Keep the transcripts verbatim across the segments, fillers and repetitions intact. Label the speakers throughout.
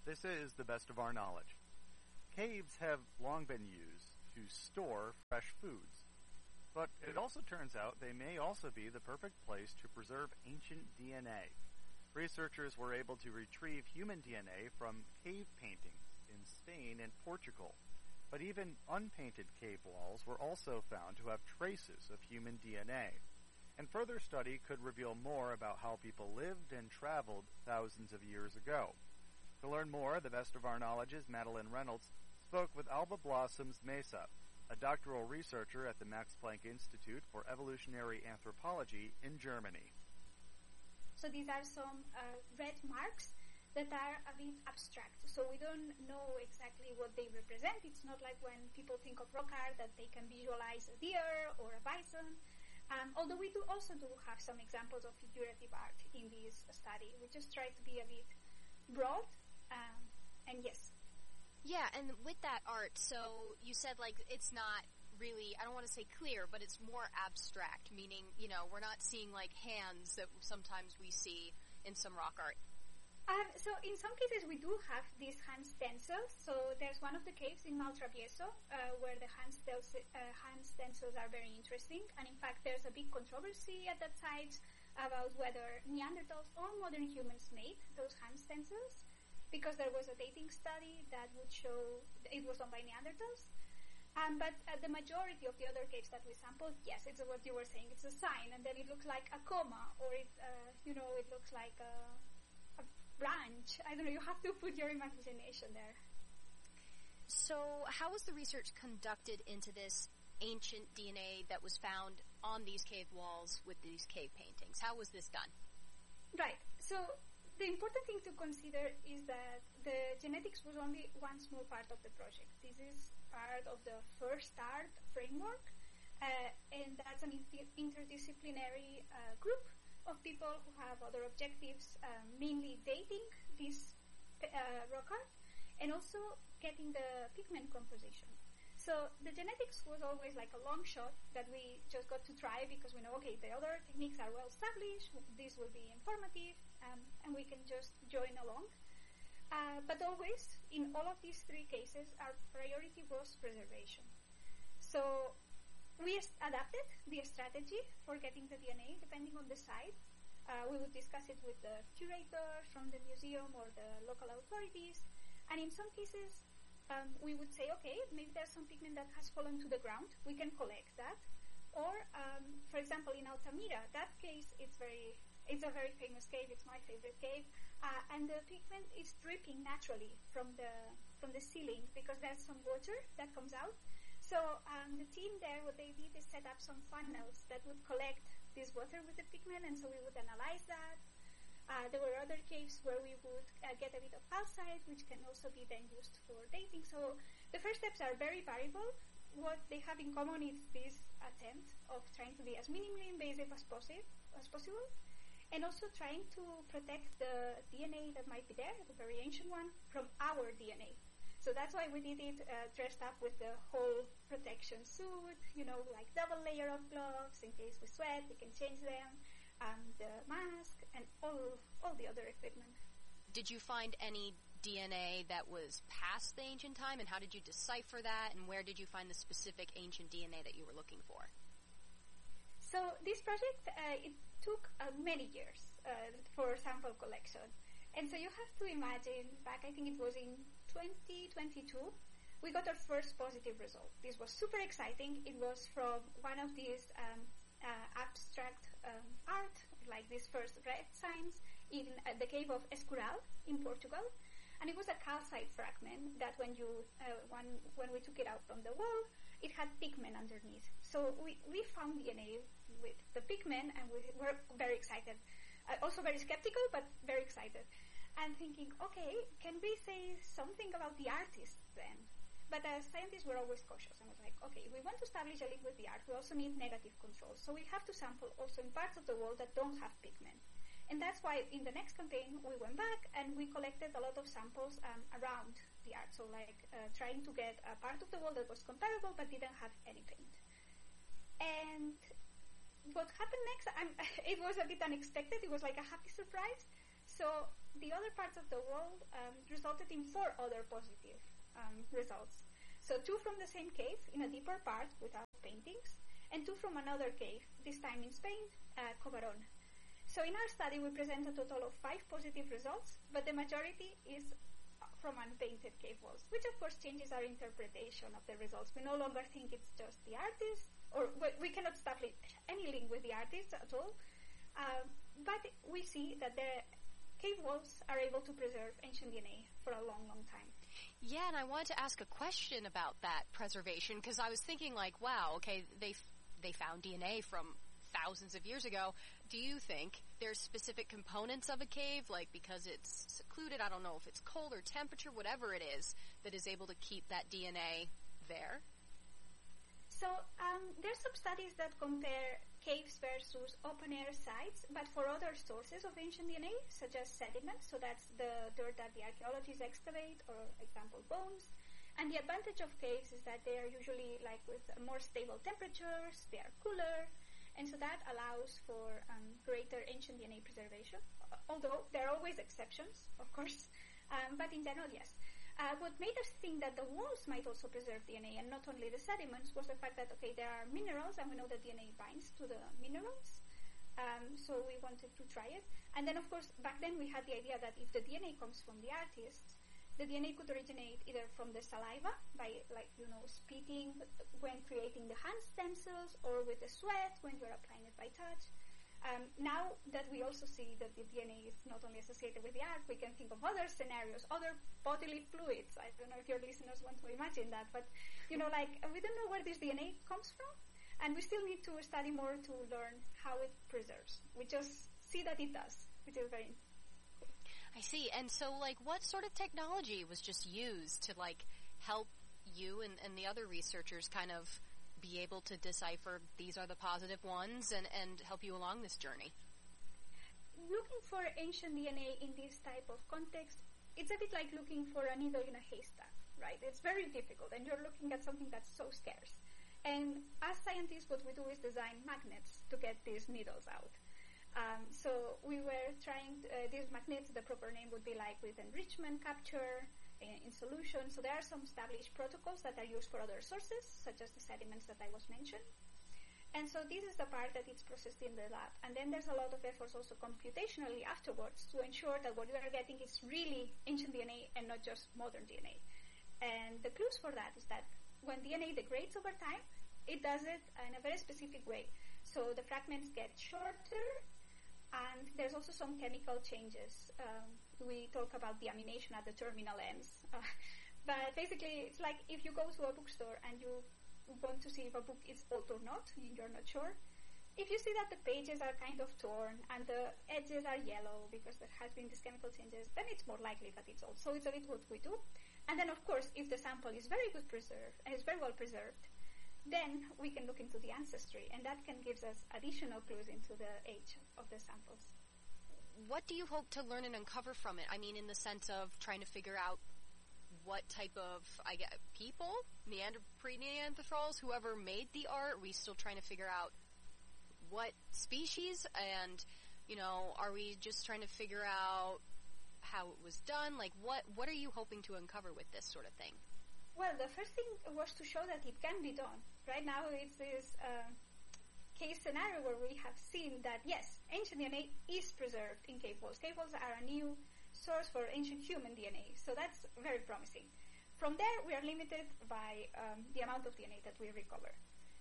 Speaker 1: this is the best of our knowledge. Caves have long been used to store fresh foods, but it also turns out they may also be the perfect place to preserve ancient D N A. Researchers were able to retrieve human D N A from cave paintings in Spain and Portugal, but even unpainted cave walls were also found to have traces of human D N A. And further study could reveal more about how people lived and traveled thousands of years ago. To learn more, the best of our knowledge's Madeline Reynolds spoke with Alba Blossoms Mesa, a doctoral researcher at the Max Planck Institute for Evolutionary Anthropology in Germany.
Speaker 2: So these are some uh, red marks that are a bit abstract. So we don't know exactly what they represent. It's not like when people think of rock art that they can visualize a deer or a bison. Um, although we do also do have some examples of figurative art in this study. We just try to be a bit broad, um, and yes.
Speaker 3: Yeah, and with that art, so you said like it's not really, I don't want to say clear, but it's more abstract, meaning, you know, we're not seeing like hands that sometimes we see in some rock art.
Speaker 2: Um, so in some cases we do have these hand stencils. So there's one of the caves in Maltravieso uh, where the hand, stencils, uh, hand stencils are very interesting. And in fact there's a big controversy at that site about whether Neanderthals or modern humans made those hand stencils, because there was a dating study that would show it was done by Neanderthals. Um, but uh, the majority of the other caves that we sampled, yes, it's what you were saying. It's a sign, and then it looks like a comma, or it, uh, you know, it looks like a branch. I don't know, you have to put your imagination there.
Speaker 3: So how was the research conducted into this ancient D N A that was found on these cave walls with these cave paintings? How was this done?
Speaker 2: Right. So the important thing to consider is that the genetics was only one small part of the project. This is part of the First Start framework, uh, and that's an inter- interdisciplinary uh, group of people who have other objectives, um, mainly dating this uh, rock art and also getting the pigment composition. So the genetics was always like a long shot that we just got to try because we know, okay, the other techniques are well established, this will be informative, um, and we can just join along. Uh, but always, in all of these three cases, our priority was preservation. So we adapted the strategy for getting the D N A depending on the site. Uh, we would discuss it with the curators from the museum or the local authorities. And in some cases, um, we would say, okay, maybe there's some pigment that has fallen to the ground. We can collect that. Or, um, for example, in Altamira, that case, it's very, it's a very famous cave. It's my favorite cave. Uh, and the pigment is dripping naturally from the, from the ceiling because there's some water that comes out. So um, the team there, what they did is set up some funnels that would collect this water with the pigment, and so we would analyze that. Uh, there were other caves where we would uh, get a bit of calcite, which can also be then used for dating. So the first steps are very variable. What they have in common is this attempt of trying to be as minimally invasive as, possi- as possible, and also trying to protect the D N A that might be there, the very ancient one, from our D N A. So that's why we did it uh, dressed up with the whole protection suit, you know, like double layer of gloves in case we sweat, we can change them, um, the mask, and all all the other equipment.
Speaker 3: Did you find any D N A that was past the ancient time, and how did you decipher that, and where did you find the specific ancient D N A that you were looking for?
Speaker 2: So this project, uh, it took uh, many years uh, for sample collection. And so you have to imagine, back I think it was in twenty twenty-two, we got our first positive result. This was super exciting. It was from one of these um, uh, abstract um, art, like these first red signs, in uh, the cave of Escurial in Portugal. And it was a calcite fragment that when you uh, when, when we took it out from the wall, it had pigment underneath. So we, we found D N A with the pigment, and we were very excited. Uh, also very skeptical, but very excited. And thinking, okay, can we say something about the artist then? But as scientists, we're always cautious. And I was like, okay, we want to establish a link with the art. We also need negative control. So we have to sample also in parts of the world that don't have pigment. And that's why in the next campaign, we went back and we collected a lot of samples um, around the art. So like uh, trying to get a part of the world that was comparable but didn't have any paint. And what happened next, I'm, it was a bit unexpected. It was like a happy surprise. So the other parts of the wall um, resulted in four other positive um, results. So two from the same cave in a deeper part without paintings, and two from another cave, this time in Spain, uh, Covarón. So in our study we present a total of five positive results, but the majority is from unpainted cave walls, which of course changes our interpretation of the results. We no longer think it's just the artist, or we cannot establish any link with the artist at all, uh, but we see that the cave walls are able to preserve ancient D N A for a long, long time.
Speaker 3: Yeah, and I wanted to ask a question about that preservation, because I was thinking like, wow, okay, they f- they found D N A from thousands of years ago. Do you think there's specific components of a cave, like because it's secluded, I don't know if it's cold or temperature, whatever it is, that is able to keep that D N A there?
Speaker 2: So um, there's some studies that compare caves versus open-air sites, but for other sources of ancient D N A, such as sediment, so that's the dirt that the archaeologists excavate, or example bones. And the advantage of caves is that they are usually like with more stable temperatures, they are cooler, and so that allows for um, greater ancient D N A preservation, although there are always exceptions, of course, um, but in general, yes. Uh, what made us think that the walls might also preserve D N A and not only the sediments was the fact that, okay, there are minerals, and we know that D N A binds to the minerals, um, so we wanted to try it. And then, of course, back then we had the idea that if the D N A comes from the artists, the D N A could originate either from the saliva, by, like, you know, spitting when creating the hand stem cells, or with the sweat when you're applying it by touch. Um, now that we also see that the D N A is not only associated with the art, we can think of other scenarios, other bodily fluids. I don't know if your listeners want to imagine that, but, you know, like, we don't know where this D N A comes from, and we still need to study more to learn how it preserves. We just see that it does, which is very cool.
Speaker 3: I see. And so, like, what sort of technology was just used to, like, help you and, and the other researchers kind of be able to decipher these are the positive ones and, and help you along this journey?
Speaker 2: Looking for ancient D N A in this type of context, it's a bit like looking for a needle in a haystack, right? It's very difficult, and you're looking at something that's so scarce. And as scientists, what we do is design magnets to get these needles out. Um, so we were trying, to, uh, these magnets, the proper name would be like with enrichment capture, in solution. So there are some established protocols that are used for other sources, such as the sediments that I was mentioned. And so this is the part that is processed in the lab. And then there's a lot of efforts also computationally afterwards to ensure that what we are getting is really ancient D N A and not just modern D N A. And the clues for that is that when D N A degrades over time, it does it in a very specific way. So the fragments get shorter, and there's also some chemical changes. Um, we talk about deamination at the terminal ends. Uh, but basically, it's like if you go to a bookstore and you want to see if a book is old or not, and you're not sure. If you see that the pages are kind of torn and the edges are yellow because there has been these chemical changes, then it's more likely that it's old. So it's a bit what we do. And then, of course, if the sample is very good preserved and is very well preserved, then we can look into the ancestry, and that can give us additional clues into the age of the samples.
Speaker 3: What do you hope to learn and uncover from it? I mean, in the sense of trying to figure out what type of, I guess, people, Neander- pre-Neanderthals, whoever made the art, are we still trying to figure out what species, and, you know, are we just trying to figure out how it was done? Like, what, what are you hoping to uncover with this sort of thing?
Speaker 2: Well, the first thing was to show that it can be done. Right now it's this uh, case scenario where we have seen that, yes, ancient D N A is preserved in cave walls. Cave walls are a new source for ancient human D N A, so that's very promising. From there, we are limited by um, the amount of D N A that we recover.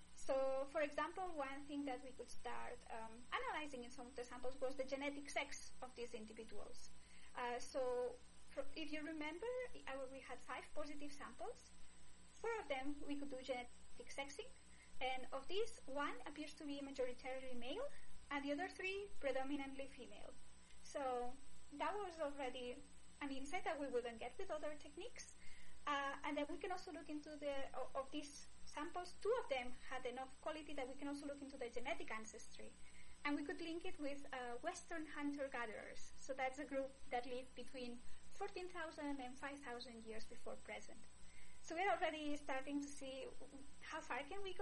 Speaker 2: So, for example, one thing that we could start um, analyzing in some of the samples was the genetic sex of these individuals. Uh, so, if you remember, we had five positive samples. Four of them we could do genetic sexing, and of these, one appears to be majoritarily male, and the other three predominantly female. So that was already an insight that we wouldn't get with other techniques. Uh, and then we can also look into the of, of these samples. Two of them had enough quality that we can also look into the genetic ancestry. And we could link it with uh, Western hunter-gatherers. So that's a group that lived between fourteen thousand and five thousand years before present. So we're already starting to see how far can we go.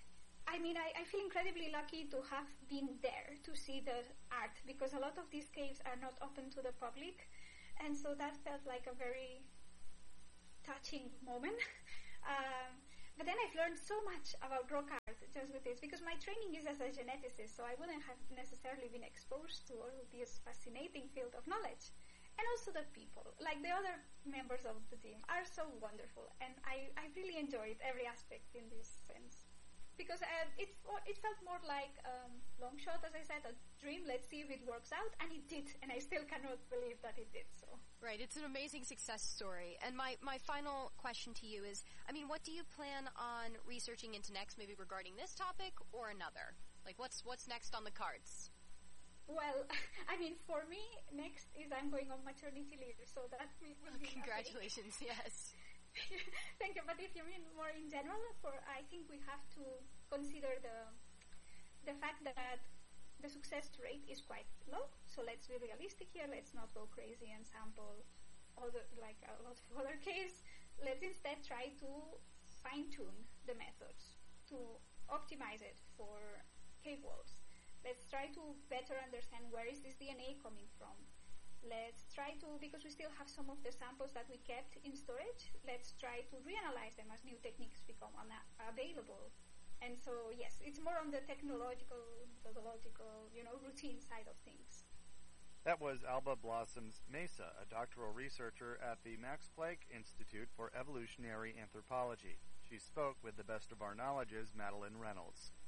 Speaker 2: I mean, I, I feel incredibly lucky to have been there to see the art, because a lot of these caves are not open to the public. And so that felt like a very touching moment. um, but then I've learned so much about rock art just with this, because my training is as a geneticist, so I wouldn't have necessarily been exposed to all of this fascinating field of knowledge. And also the people, like the other members of the team, are so wonderful, and I, I really enjoyed every aspect in this sense. Because uh, it, it felt more like um, long shot, as I said, a dream, let's see if it works out, and it did, and I still cannot believe that it did so.
Speaker 3: Right, it's an amazing success story. And my, my final question to you is, I mean, what do you plan on researching into next, maybe regarding this topic or another? Like, what's what's next on the cards?
Speaker 2: Well, I mean, for me, next is I'm going on maternity leave, so that will
Speaker 3: Oh,
Speaker 2: be
Speaker 3: congratulations, yes.
Speaker 2: Thank you. But if you mean more in general, for I think we have to consider the the fact that the success rate is quite low. So let's be realistic here. Let's not go crazy and sample other like a lot of other cases. Let's instead try to fine tune the methods to optimize it for cave walls. Let's try to better understand where is this D N A coming from. Let's try to, because we still have some of the samples that we kept in storage, let's try to reanalyze them as new techniques become una- available. And so, yes, it's more on the technological, methodological, you know, routine side of things.
Speaker 1: That was Alba Blossoms Mesa, a doctoral researcher at the Max Planck Institute for Evolutionary Anthropology. She spoke with the best of our knowledge's Madeline Reynolds.